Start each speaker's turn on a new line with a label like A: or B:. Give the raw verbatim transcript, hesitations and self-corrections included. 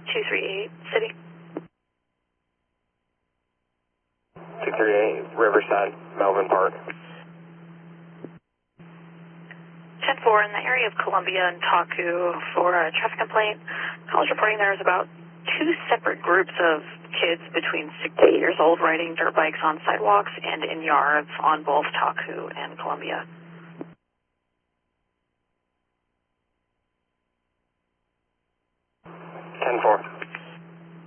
A: two three eight, City.
B: two three eight, Riverside, Melvin Park.
A: ten four, in the area of Columbia and Taku for a traffic complaint. Calls reporting there's about two separate groups of kids between six to eight years old riding dirt bikes on sidewalks and in yards on both Taku and Columbia.
B: ten four.